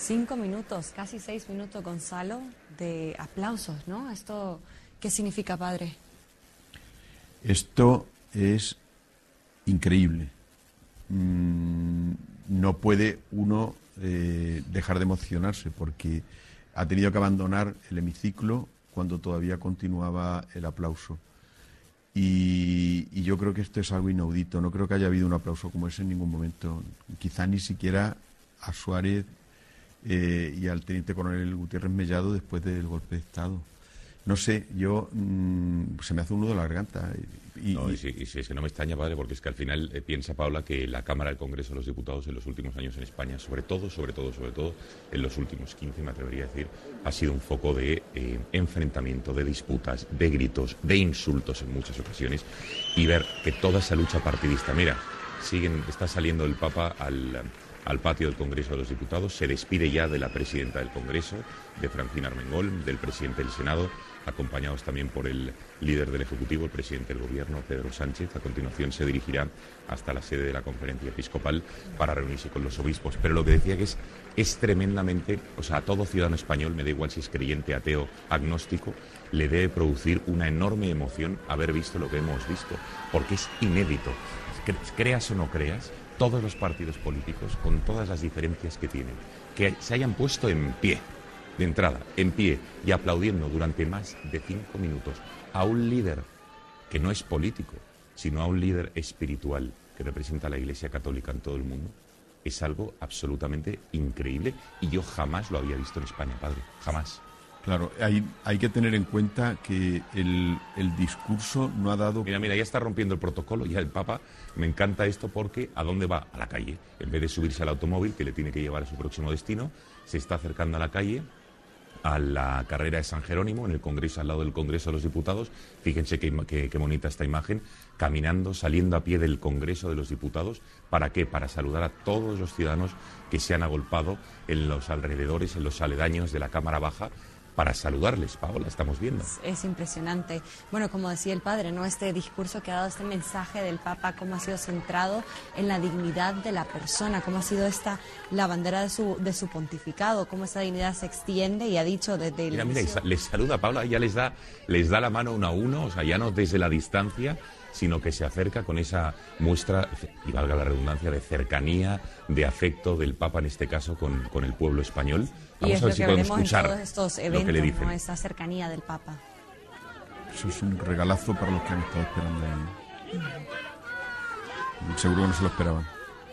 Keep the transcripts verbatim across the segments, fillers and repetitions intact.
Cinco minutos, casi seis minutos, Gonzalo, de aplausos, ¿no? ¿Esto qué significa, padre? Esto es increíble. Mm, no puede uno eh, dejar de emocionarse porque ha tenido que abandonar el hemiciclo cuando todavía continuaba el aplauso. Y, y yo creo que esto es algo inaudito. No creo que haya habido un aplauso como ese en ningún momento. Quizá ni siquiera a Suárez eh, y al teniente coronel Gutiérrez Mellado después del golpe de Estado. No sé, yo mmm, se me hace un nudo en la garganta. Y, no, y, sí, y sí, es que no me extraña, padre, porque es que al final eh, piensa Paula que la Cámara del Congreso de los Diputados en los últimos años en España, sobre todo, sobre todo, sobre todo, en los últimos quince, me atrevería a decir, ha sido un foco de eh, enfrentamiento, de disputas, de gritos, de insultos en muchas ocasiones, y ver que toda esa lucha partidista, mira, siguen, está saliendo el Papa al, al patio del Congreso de los Diputados, se despide ya de la presidenta del Congreso, de Francina Armengol, del presidente del Senado, acompañados también por el líder del Ejecutivo, el presidente del Gobierno, Pedro Sánchez. A continuación se dirigirá hasta la sede de la Conferencia Episcopal para reunirse con los obispos. Pero lo que decía que es, es tremendamente, o sea, a todo ciudadano español, me da igual si es creyente, ateo, agnóstico, le debe producir una enorme emoción haber visto lo que hemos visto, porque es inédito. Creas o no creas, todos los partidos políticos, con todas las diferencias que tienen, que se hayan puesto en pie, de entrada, en pie y aplaudiendo durante más de cinco minutos a un líder que no es político, sino a un líder espiritual que representa a la Iglesia Católica en todo el mundo, es algo absolutamente increíble y yo jamás lo había visto en España, padre, jamás. Claro, hay, hay que tener en cuenta que el, el discurso no ha dado... Mira, mira, ya está rompiendo el protocolo, ya el Papa, me encanta esto porque ¿a dónde va? A la calle. En vez de subirse al automóvil que le tiene que llevar a su próximo destino, se está acercando a la calle, a la carrera de San Jerónimo, en el Congreso, al lado del Congreso de los Diputados. Fíjense qué, qué, qué bonita esta imagen, caminando, saliendo a pie del Congreso de los Diputados. ¿Para qué? Para saludar a todos los ciudadanos que se han agolpado en los alrededores, en los aledaños de la Cámara Baja, para saludarles, Paola, estamos viendo. Es, es impresionante. Bueno, como decía el padre, ¿no? Este discurso que ha dado, este mensaje del Papa, cómo ha sido centrado en la dignidad de la persona, cómo ha sido esta la bandera de su de su pontificado, cómo esa dignidad se extiende y ha dicho desde el Mira, inicio... mira, les saluda, Paola, ya les da, les da la mano uno a uno, o sea, ya no desde la distancia, sino que se acerca con esa muestra, y valga la redundancia, de cercanía, de afecto del Papa, en este caso, con, con el pueblo español. Vamos y es a ver lo si que podemos veremos escuchar en todos estos lo que le eventos, dicen. ¿no? Esa cercanía del Papa. Eso es un regalazo para los que han estado esperando ahí. Seguro que no se lo esperaban.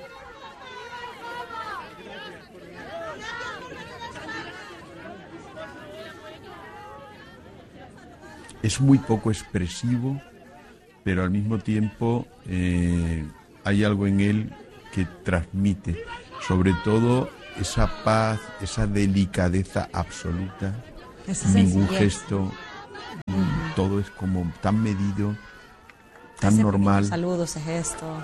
Es muy poco expresivo, pero al mismo tiempo eh, hay algo en él que transmite, sobre todo esa paz, esa delicadeza absoluta, Esa ningún sencillez. gesto, uh-huh. Todo es como tan medido, tan ese normal. Saludo, ese gesto.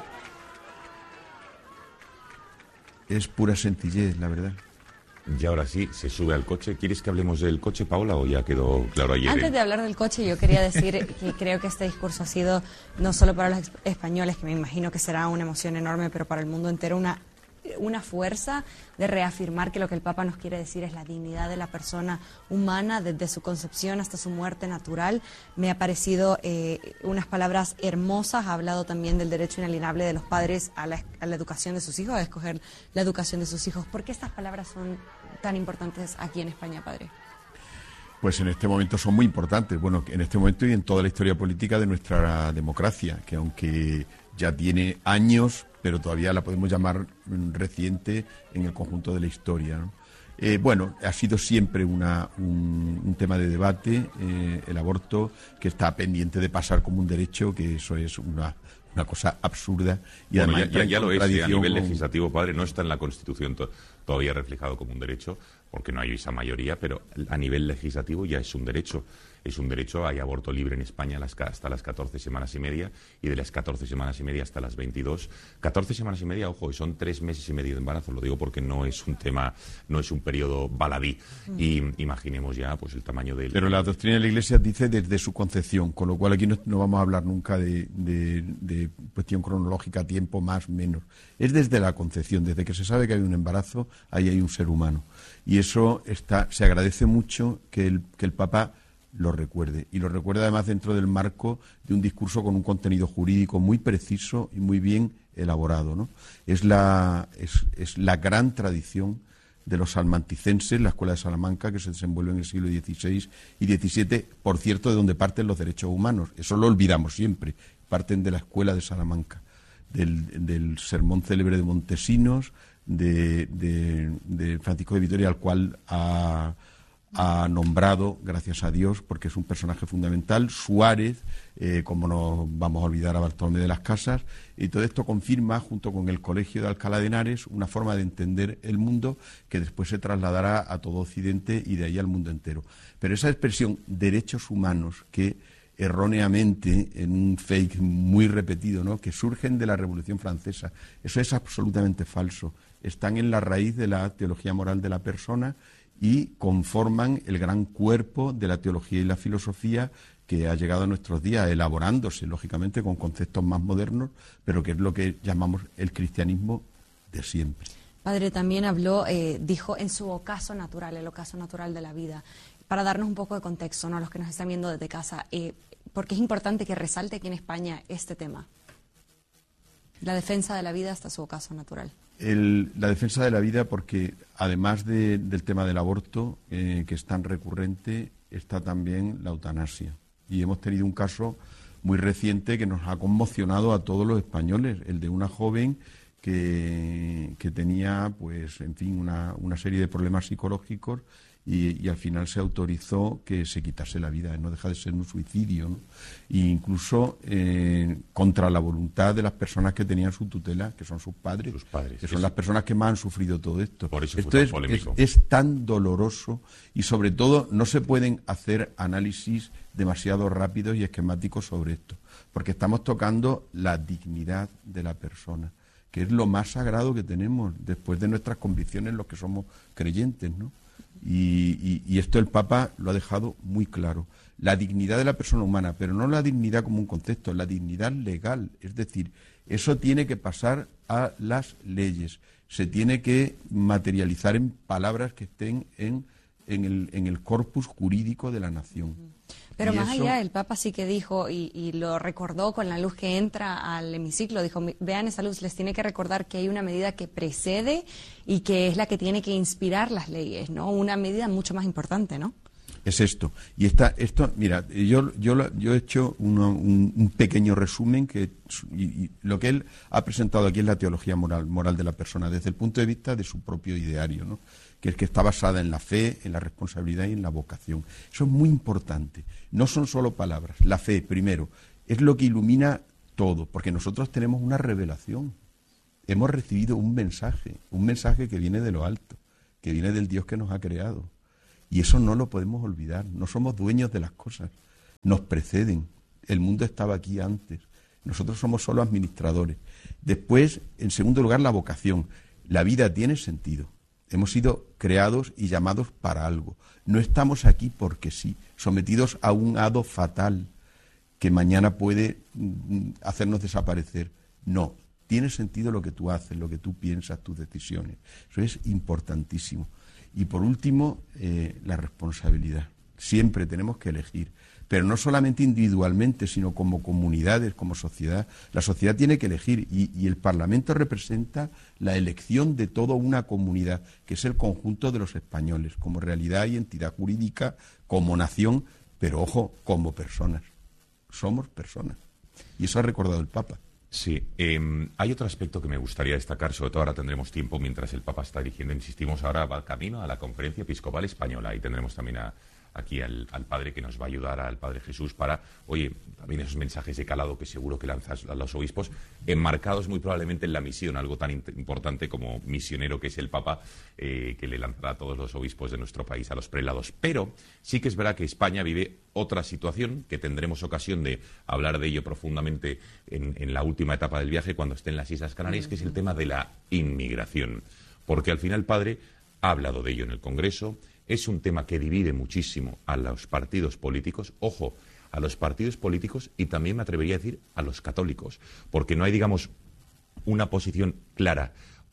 Es pura sencillez, la verdad. Y ahora sí, se sube al coche. ¿Quieres que hablemos del coche, Paola, o ya quedó claro ayer? Antes de hablar del coche, yo quería decir que creo que este discurso ha sido, no solo para los españoles, que me imagino que será una emoción enorme, pero para el mundo entero una, una fuerza de reafirmar que lo que el Papa nos quiere decir es la dignidad de la persona humana, desde su concepción hasta su muerte natural. Me ha parecido eh, unas palabras hermosas. Ha hablado también del derecho inalienable de los padres a la, a la educación de sus hijos, a escoger la educación de sus hijos. ¿Por qué estas palabras son tan importantes aquí en España, padre? Pues en este momento son muy importantes. Bueno, en este momento y en toda la historia política de nuestra democracia, que aunque ya tiene años, pero todavía la podemos llamar reciente en el conjunto de la historia, ¿no? Eh, bueno, ha sido siempre una, un, un tema de debate, eh, el aborto, que está pendiente de pasar como un derecho, que eso es una, una cosa absurda. Y bueno, además ya, ya, ya lo es, y a nivel con... legislativo, padre, no está en la Constitución to todavía reflejado como un derecho, porque no hay esa mayoría, pero a nivel legislativo ya es un derecho. Es un derecho, hay aborto libre en España las, hasta las catorce semanas y media, y de las catorce semanas y media hasta las veintidós. catorce semanas y media, ojo, y son tres meses y medio de embarazo, lo digo porque no es un tema, no es un periodo baladí. Mm. Y imaginemos ya pues el tamaño del... Pero la doctrina de la Iglesia dice desde su concepción, con lo cual aquí no, no vamos a hablar nunca de, de, de cuestión cronológica, tiempo, más, menos. Es desde la concepción, desde que se sabe que hay un embarazo, ahí hay un ser humano. Y eso está, se agradece mucho que el, que el Papa lo recuerde. Y lo recuerda además dentro del marco de un discurso con un contenido jurídico muy preciso y muy bien elaborado, ¿no? Es la, es, es la gran tradición de los salmanticenses, la Escuela de Salamanca, que se desenvuelve en el siglo dieciséis y diecisiete, por cierto, de donde parten los derechos humanos. Eso lo olvidamos siempre. Parten de la Escuela de Salamanca, del, del sermón célebre de Montesinos, de, de, de Francisco de Vitoria, al cual ha, ha nombrado, gracias a Dios, porque es un personaje fundamental, Suárez, eh, como no vamos a olvidar a Bartolomé de las Casas, y todo esto confirma, junto con el Colegio de Alcalá de Henares, una forma de entender el mundo que después se trasladará a todo Occidente y de ahí al mundo entero. Pero esa expresión, derechos humanos, que erróneamente, en un fake muy repetido, ¿no?, que surgen de la Revolución Francesa, eso es absolutamente falso. Están en la raíz de la teología moral de la persona y conforman el gran cuerpo de la teología y la filosofía que ha llegado a nuestros días, elaborándose, lógicamente, con conceptos más modernos, pero que es lo que llamamos el cristianismo de siempre. Padre, también habló, eh, dijo, en su ocaso natural, el ocaso natural de la vida. Para darnos un poco de contexto, ¿no?, a los que nos están viendo desde casa, eh, porque es importante que resalte aquí en España este tema. La defensa de la vida hasta su ocaso natural. El, la defensa de la vida, porque además de, del tema del aborto, eh, que es tan recurrente, está también la eutanasia. Y hemos tenido un caso muy reciente que nos ha conmocionado a todos los españoles, el de una joven que, que tenía, pues, en fin, una, una serie de problemas psicológicos y, y al final se autorizó que se quitase la vida. No deja de ser un suicidio, ¿no? E incluso eh, contra la voluntad de las personas que tenían su tutela, que son sus padres, sus padres que son es... las personas que más han sufrido todo esto. Por eso esto fue tan es, polémico. Es, es tan doloroso y sobre todo no se pueden hacer análisis demasiado rápidos y esquemáticos sobre esto, porque estamos tocando la dignidad de la persona, que es lo más sagrado que tenemos después de nuestras convicciones, los que somos creyentes, ¿no? Y, y, y esto el Papa lo ha dejado muy claro. La dignidad de la persona humana, pero no la dignidad como un concepto, la dignidad legal. Es decir, eso tiene que pasar a las leyes. Se tiene que materializar en palabras que estén en, en, el, en el corpus jurídico de la nación. Pero y más eso... allá, el Papa sí que dijo, y, y lo recordó con la luz que entra al hemiciclo, dijo, vean esa luz, les tiene que recordar que hay una medida que precede y que es la que tiene que inspirar las leyes, ¿no? Una medida mucho más importante, ¿no? Es esto. Y está, esto, mira, yo, yo, yo he hecho uno, un, un pequeño resumen que y, y lo que él ha presentado aquí es la teología moral, moral de la persona, desde el punto de vista de su propio ideario, ¿no?, que es que está basada en la fe, en la responsabilidad y en la vocación. Eso es muy importante. No son solo palabras. La fe, primero, es lo que ilumina todo, porque nosotros tenemos una revelación. Hemos recibido un mensaje, un mensaje que viene de lo alto, que viene del Dios que nos ha creado. Y eso no lo podemos olvidar. No somos dueños de las cosas. Nos preceden. El mundo estaba aquí antes. Nosotros somos solo administradores. Después, en segundo lugar, la vocación. La vida tiene sentido. Hemos sido creados y llamados para algo. No estamos aquí porque sí, sometidos a un hado fatal que mañana puede mm, hacernos desaparecer. No, tiene sentido lo que tú haces, lo que tú piensas, tus decisiones. Eso es importantísimo. Y por último, eh, la responsabilidad. Siempre tenemos que elegir, pero no solamente individualmente, sino como comunidades, como sociedad. La sociedad tiene que elegir y, y el Parlamento representa la elección de toda una comunidad, que es el conjunto de los españoles, como realidad y entidad jurídica, como nación, pero ojo, como personas. Somos personas. Y eso ha recordado el Papa. Sí, eh, hay otro aspecto que me gustaría destacar, sobre todo ahora tendremos tiempo mientras el Papa está dirigiendo, insistimos, ahora va camino a la Conferencia Episcopal Española y tendremos también a, aquí al, al Padre que nos va a ayudar, al Padre Jesús, para, oye, también esos mensajes de calado que seguro que lanzas a los obispos, enmarcados muy probablemente en la misión, algo tan importante como misionero que es el Papa, eh, que le lanzará a todos los obispos de nuestro país, a los prelados. Pero sí que es verdad que España vive otra situación, que tendremos ocasión de hablar de ello profundamente en, en la última etapa del viaje, cuando esté en las Islas Canarias, que es el tema de la inmigración. Porque al final el Padre ha hablado de ello en el Congreso. Es un tema que divide muchísimo a los partidos políticos, ojo, a los partidos políticos y también me atrevería a decir a los católicos, porque no hay, digamos, una posición clara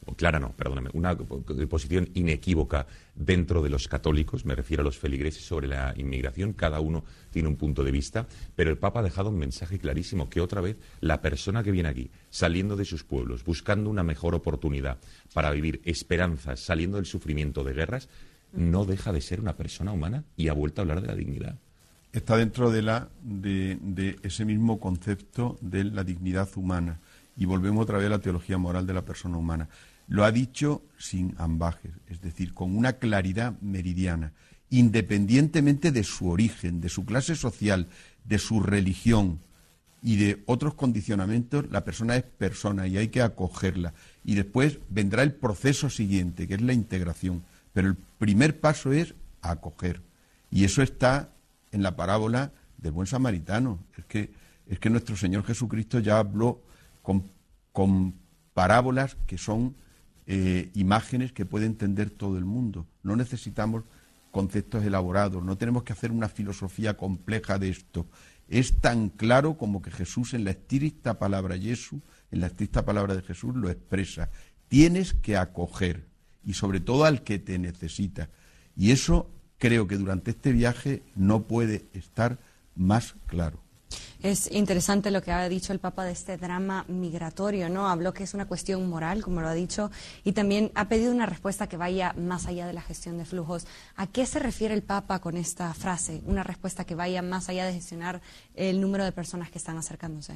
o clara no, perdóname, una posición inequívoca dentro de los católicos, me refiero a los feligreses, sobre la inmigración. Cada uno tiene un punto de vista, pero el Papa ha dejado un mensaje clarísimo, que otra vez la persona que viene aquí, saliendo de sus pueblos, buscando una mejor oportunidad para vivir esperanzas, saliendo del sufrimiento de guerras, no deja de ser una persona humana, y ha vuelto a hablar de la dignidad. Está dentro de, la, de, de ese mismo concepto de la dignidad humana. Y volvemos otra vez a la teología moral de la persona humana. Lo ha dicho sin ambajes, es decir, con una claridad meridiana, independientemente de su origen, de su clase social, de su religión y de otros condicionamientos. La persona es persona y hay que acogerla. Y después vendrá el proceso siguiente, que es la integración. Pero el primer paso es acoger. Y eso está en la parábola del buen samaritano. Es que, es que nuestro Señor Jesucristo ya habló con, con parábolas que son eh, imágenes que puede entender todo el mundo. No necesitamos conceptos elaborados, no tenemos que hacer una filosofía compleja de esto. Es tan claro como que Jesús, en la estricta palabra Jesús, en la estricta palabra de Jesús, lo expresa. Tienes que acoger, y sobre todo al que te necesita. Y eso creo que durante este viaje no puede estar más claro. Es interesante lo que ha dicho el Papa de este drama migratorio, ¿no? Habló que es una cuestión moral, como lo ha dicho, y también ha pedido una respuesta que vaya más allá de la gestión de flujos. ¿A qué se refiere el Papa con esta frase? Una respuesta que vaya más allá de gestionar el número de personas que están acercándose.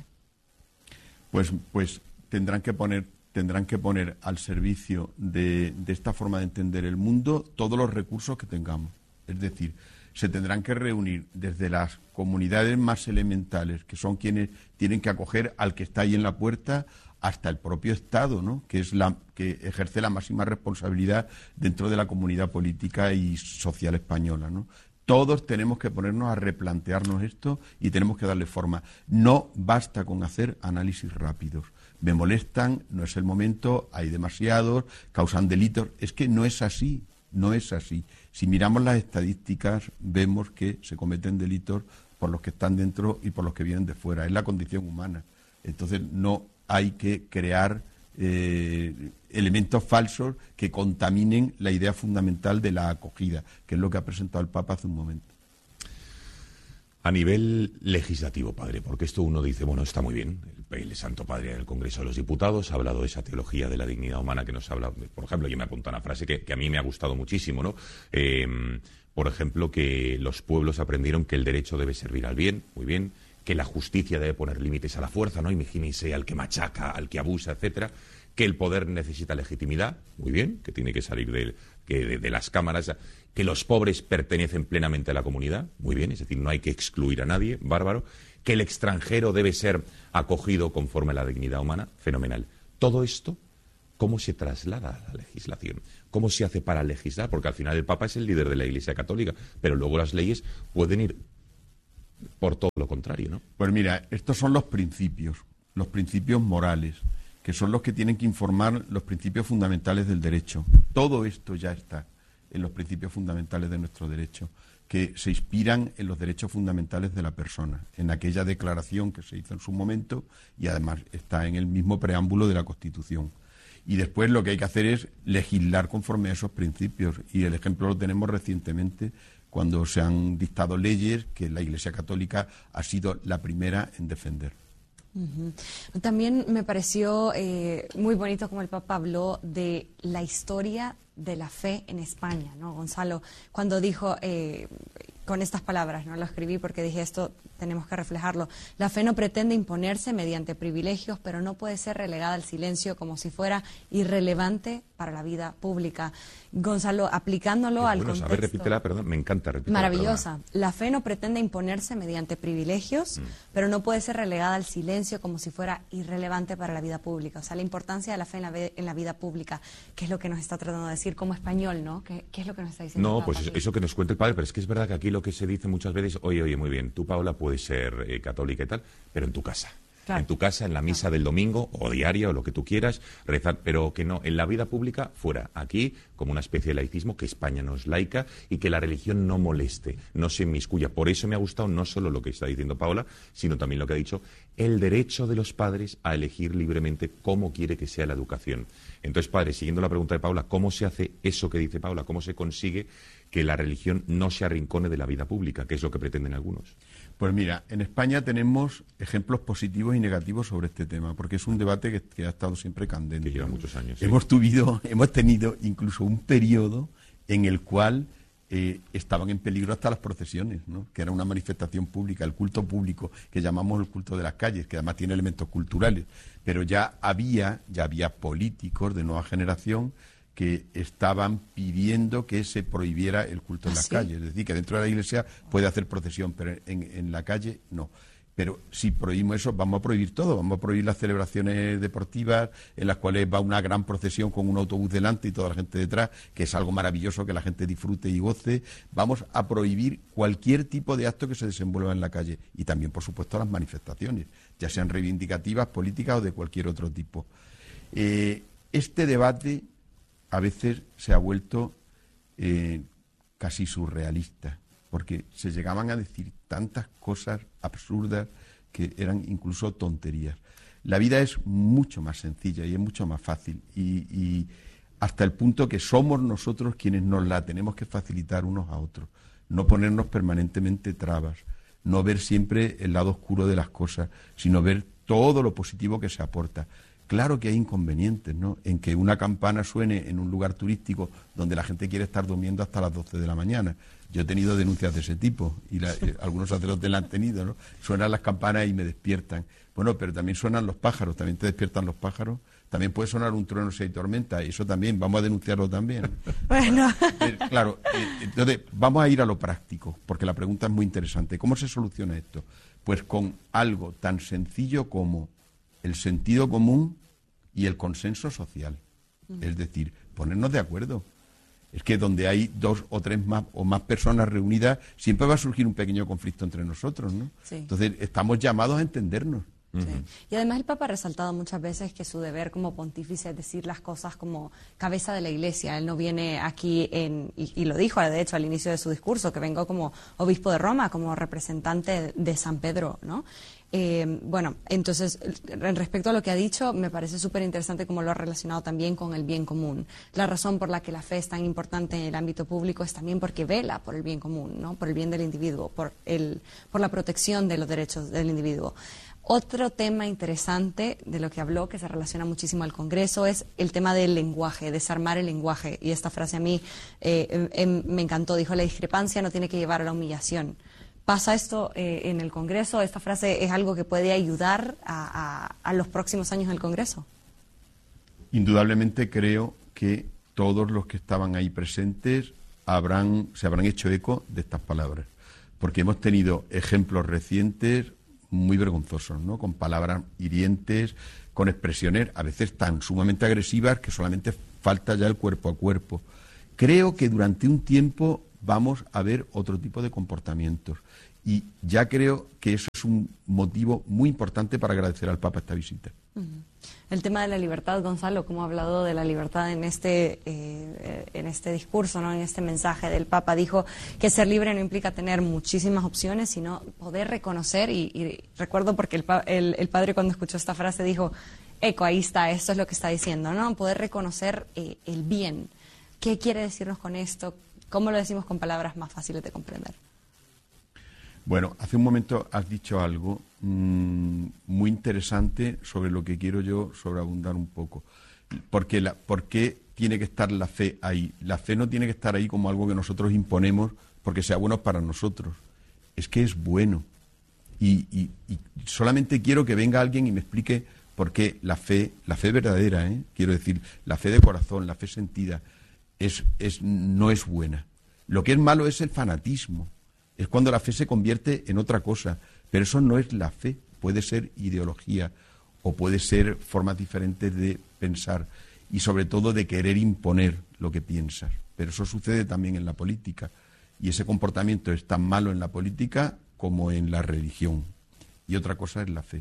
Pues, pues tendrán que poner, tendrán que poner al servicio de, de esta forma de entender el mundo todos los recursos que tengamos. Es decir, se tendrán que reunir desde las comunidades más elementales, que son quienes tienen que acoger al que está ahí en la puerta, hasta el propio Estado, ¿no?, que es la que ejerce la máxima responsabilidad dentro de la comunidad política y social española, ¿no? Todos tenemos que ponernos a replantearnos esto y tenemos que darle forma. No basta con hacer análisis rápidos. Me molestan, no es el momento, hay demasiados, causan delitos. Es que no es así, no es así. Si miramos las estadísticas, vemos que se cometen delitos por los que están dentro y por los que vienen de fuera. Es la condición humana. Entonces no hay que crear eh, elementos falsos que contaminen la idea fundamental de la acogida, que es lo que ha presentado el Papa hace un momento. A nivel legislativo, padre, porque esto uno dice, bueno, está muy bien, el, el Santo Padre del Congreso de los Diputados ha hablado de esa teología de la dignidad humana que nos habla, por ejemplo, yo me apunto a una frase que, que a mí me ha gustado muchísimo, ¿no? Eh, por ejemplo, que los pueblos aprendieron que el derecho debe servir al bien, muy bien, que la justicia debe poner límites a la fuerza, ¿no? Imagínense al que machaca, al que abusa, etcétera, que el poder necesita legitimidad, muy bien, que tiene que salir de, que de, de las cámaras, que los pobres pertenecen plenamente a la comunidad, muy bien, es decir, no hay que excluir a nadie, bárbaro, que el extranjero debe ser acogido conforme a la dignidad humana, fenomenal. Todo esto, ¿cómo se traslada a la legislación? ¿Cómo se hace para legislar? Porque al final el Papa es el líder de la Iglesia Católica, pero luego las leyes pueden ir por todo lo contrario, ¿no? Pues mira, estos son los principios, los principios morales, que son los que tienen que informar los principios fundamentales del derecho. Todo esto ya está en los principios fundamentales de nuestro derecho, que se inspiran en los derechos fundamentales de la persona, en aquella declaración que se hizo en su momento y además está en el mismo preámbulo de la Constitución. Y después lo que hay que hacer es legislar conforme a esos principios, y el ejemplo lo tenemos recientemente cuando se han dictado leyes que la Iglesia Católica ha sido la primera en defender. Uh-huh. También me pareció eh, muy bonito como el Papa habló de la historia de la fe en España, ¿no, Gonzalo? Cuando dijo, eh, con estas palabras, no lo escribí porque dije esto tenemos que reflejarlo, la fe no pretende imponerse mediante privilegios, pero no puede ser relegada al silencio como si fuera irrelevante para la vida pública. Gonzalo, aplicándolo Qué al bueno, contexto... A ver, repítela, perdón, me encanta repítela. Maravillosa. Perdona. La fe no pretende imponerse mediante privilegios, mm. pero no puede ser relegada al silencio como si fuera irrelevante para la vida pública. O sea, la importancia de la fe en la, en la vida pública, que es lo que nos está tratando de decir como español, ¿no? ¿Qué, qué es lo que nos está diciendo? No, el Papa pues aquí? Eso que nos cuenta el padre, pero es que es verdad que aquí lo que se dice muchas veces, oye, oye, muy bien, tú, Paula, puedes ser eh, católica y tal, pero en tu casa. Claro. En tu casa, en la misa del domingo, o diaria, o lo que tú quieras, rezar, pero que no, en la vida pública, fuera. Aquí, como una especie de laicismo, que España no es laica y que la religión no moleste, no se inmiscuya. Por eso me ha gustado no solo lo que está diciendo Paula, sino también lo que ha dicho, el derecho de los padres a elegir libremente cómo quiere que sea la educación. Entonces, padre, siguiendo la pregunta de Paula, ¿cómo se hace eso que dice Paula? ¿Cómo se consigue que la religión no se arrincone de la vida pública, que es lo que pretenden algunos? Pues mira, en España tenemos ejemplos positivos y negativos sobre este tema, porque es un debate que, que ha estado siempre candente. Que lleva muchos años. Sí. Hemos, tuvido, hemos tenido incluso un periodo en el cual eh, estaban en peligro hasta las procesiones, ¿no? Que era una manifestación pública, el culto público, que llamamos el culto de las calles, que además tiene elementos culturales. Pero ya había, ya había políticos de nueva generación que estaban pidiendo que se prohibiera el culto en las ¿Sí? calles. Es decir, que dentro de la iglesia puede hacer procesión, pero en, en la calle no. Pero si prohibimos eso, vamos a prohibir todo. Vamos a prohibir las celebraciones deportivas en las cuales va una gran procesión con un autobús delante y toda la gente detrás, que es algo maravilloso que la gente disfrute y goce. Vamos a prohibir cualquier tipo de acto que se desenvuelva en la calle. Y también, por supuesto, las manifestaciones, ya sean reivindicativas, políticas o de cualquier otro tipo. Eh, este debate a veces se ha vuelto eh, casi surrealista, porque se llegaban a decir tantas cosas absurdas que eran incluso tonterías. La vida es mucho más sencilla y es mucho más fácil, y, y hasta el punto que somos nosotros quienes nos la tenemos que facilitar unos a otros, no ponernos permanentemente trabas, no ver siempre el lado oscuro de las cosas, sino ver todo lo positivo que se aporta. Claro que hay inconvenientes, ¿no?, en que una campana suene en un lugar turístico donde la gente quiere estar durmiendo hasta las doce de la mañana. Yo he tenido denuncias de ese tipo, y la, eh, algunos sacerdotes la han tenido, ¿no? Suenan las campanas y me despiertan. Bueno, pero también suenan los pájaros, también te despiertan los pájaros. También puede sonar un trueno si hay tormenta, y eso también, vamos a denunciarlo también. Bueno. Eh, claro, eh, entonces vamos a ir a lo práctico, porque la pregunta es muy interesante. ¿Cómo se soluciona esto? Pues con algo tan sencillo como el sentido común y el consenso social. Uh-huh. Es decir, ponernos de acuerdo. Es que donde hay dos o tres más o más personas reunidas, siempre va a surgir un pequeño conflicto entre nosotros, ¿no? Sí. Entonces, estamos llamados a entendernos. Sí. Y además el Papa ha resaltado muchas veces que su deber como pontífice es decir las cosas como cabeza de la Iglesia. Él no viene aquí, en, y, y lo dijo de hecho al inicio de su discurso, que vengo como obispo de Roma, como representante de San Pedro, ¿no? Eh, bueno, entonces, respecto a lo que ha dicho, me parece súper interesante cómo lo ha relacionado también con el bien común. La razón por la que la fe es tan importante en el ámbito público es también porque vela por el bien común, ¿no? Por el bien del individuo, por, el, por la protección de los derechos del individuo. Otro tema interesante de lo que habló, que se relaciona muchísimo al Congreso, es el tema del lenguaje, desarmar el lenguaje. Y esta frase a mí eh, eh, me encantó. Dijo, la discrepancia no tiene que llevar a la humillación. ¿Pasa esto eh, en el Congreso? ¿Esta frase es algo que puede ayudar a, a, a los próximos años del Congreso? Indudablemente creo que todos los que estaban ahí presentes habrán, se habrán hecho eco de estas palabras, porque hemos tenido ejemplos recientes muy vergonzosos, ¿no?, con palabras hirientes, con expresiones a veces tan sumamente agresivas que solamente falta ya el cuerpo a cuerpo. Creo que durante un tiempo vamos a ver otro tipo de comportamientos, y ya creo que eso es un motivo muy importante para agradecer al Papa esta visita. Uh-huh. El tema de la libertad, Gonzalo, ¿cómo ha hablado de la libertad en este, eh, en este discurso, ¿no?, en este mensaje del Papa? Dijo que ser libre no implica tener muchísimas opciones, sino poder reconocer, y, y recuerdo porque el, el, el padre cuando escuchó esta frase dijo, eco, ahí está, esto es lo que está diciendo, ¿no? Poder reconocer eh, el bien. ¿Qué quiere decirnos con esto? ¿Cómo lo decimos con palabras más fáciles de comprender? Bueno, hace un momento has dicho algo mmm, muy interesante sobre lo que quiero yo sobreabundar un poco. Porque la, ¿Por qué tiene que estar la fe ahí? La fe no tiene que estar ahí como algo que nosotros imponemos porque sea bueno para nosotros. Es que es bueno. Y, y, y solamente quiero que venga alguien y me explique por qué la fe, la fe verdadera, ¿eh? quiero decir, la fe de corazón, la fe sentida, es, es, no es buena. Lo que es malo es el fanatismo. Es cuando la fe se convierte en otra cosa, pero eso no es la fe, puede ser ideología o puede ser formas diferentes de pensar y sobre todo de querer imponer lo que piensas, pero eso sucede también en la política y ese comportamiento es tan malo en la política como en la religión y otra cosa es la fe.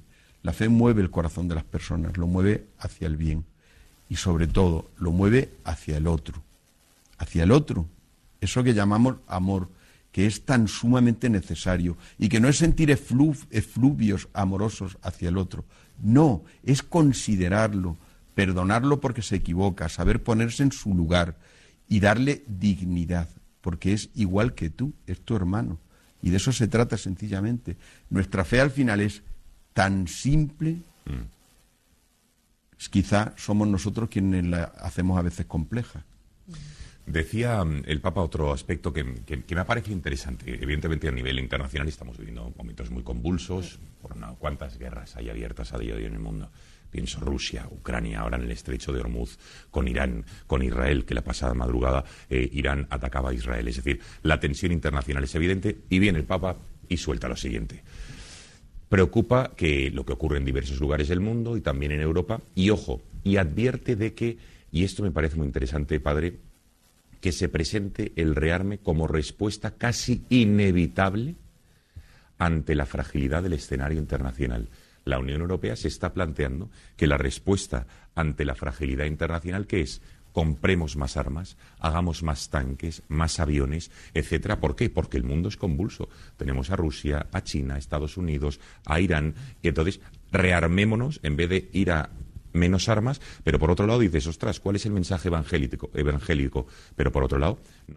La fe mueve el corazón de las personas, lo mueve hacia el bien y sobre todo lo mueve hacia el otro, hacia el otro, eso que llamamos amor, que es tan sumamente necesario y que no es sentir eflu- efluvios amorosos hacia el otro, no, es considerarlo, perdonarlo porque se equivoca, saber ponerse en su lugar y darle dignidad, porque es igual que tú, es tu hermano. Y de eso se trata sencillamente. Nuestra fe al final es tan simple, mm. quizá somos nosotros quienes la hacemos a veces compleja. Decía el Papa otro aspecto que, que, que me ha parecido interesante. Evidentemente a nivel internacional estamos viviendo momentos muy convulsos, por una, cuántas guerras hay abiertas a día de hoy en el mundo. Pienso Rusia, Ucrania, ahora en el estrecho de Hormuz, con Irán, con Israel, que la pasada madrugada eh, Irán atacaba a Israel. Es decir, la tensión internacional es evidente y viene el Papa y suelta lo siguiente. Preocupa que lo que ocurre en diversos lugares del mundo y también en Europa, y ojo, y advierte de que, y esto me parece muy interesante, padre, que se presente el rearme como respuesta casi inevitable ante la fragilidad del escenario internacional. La Unión Europea se está planteando que la respuesta ante la fragilidad internacional, ¿qué es? Compremos más armas, hagamos más tanques, más aviones, etcétera. ¿Por qué? Porque el mundo es convulso. Tenemos a Rusia, a China, a Estados Unidos, a Irán, y entonces rearmémonos en vez de ir a menos armas, pero por otro lado dices, ostras, ¿cuál es el mensaje evangélico? evangélico? Pero por otro lado... No.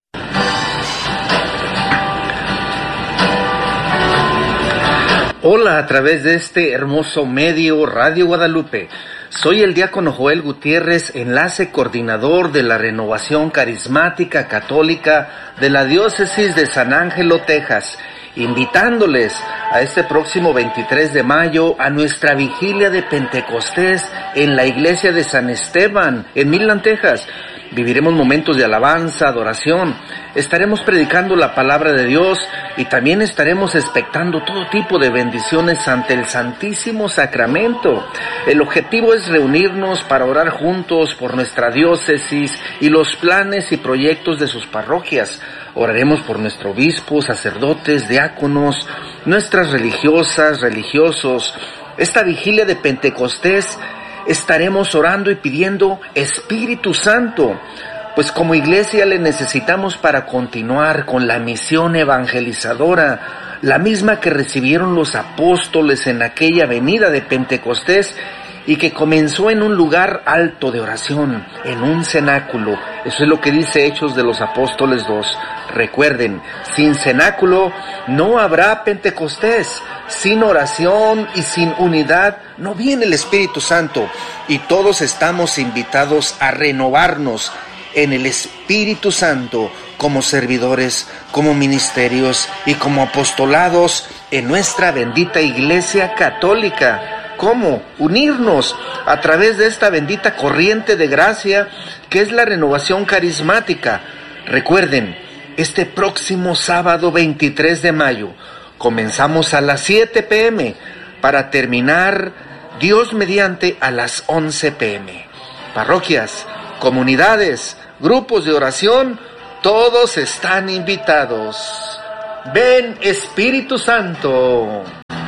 Hola, a través de este hermoso medio Radio Guadalupe. Soy el diácono Joel Gutiérrez, enlace coordinador de la Renovación Carismática Católica de la Diócesis de San Ángelo, Texas, invitándoles a este próximo veintitrés de mayo a nuestra vigilia de Pentecostés en la iglesia de San Esteban, en Midland, Texas. Viviremos momentos de alabanza, adoración, estaremos predicando la palabra de Dios y también estaremos expectando todo tipo de bendiciones ante el Santísimo Sacramento. El objetivo es reunirnos para orar juntos por nuestra diócesis y los planes y proyectos de sus parroquias. Oraremos por nuestro obispo, sacerdotes, diáconos, nuestras religiosas, religiosos. Esta vigilia de Pentecostés estaremos orando y pidiendo Espíritu Santo, pues como iglesia le necesitamos para continuar con la misión evangelizadora, la misma que recibieron los apóstoles en aquella venida de Pentecostés y que comenzó en un lugar alto de oración, en un cenáculo. Eso es lo que dice Hechos de los Apóstoles dos. Recuerden, sin cenáculo no habrá Pentecostés. Sin oración y sin unidad no viene el Espíritu Santo. Y todos estamos invitados a renovarnos en el Espíritu Santo como servidores, como ministerios y como apostolados en nuestra bendita Iglesia Católica. ¿Cómo? Unirnos a través de esta bendita corriente de gracia que es la renovación carismática. Recuerden, este próximo sábado veintitrés de mayo comenzamos a las siete pe eme para terminar, Dios mediante, a las once pe eme. Parroquias, comunidades, grupos de oración, todos están invitados. Ven, Espíritu Santo.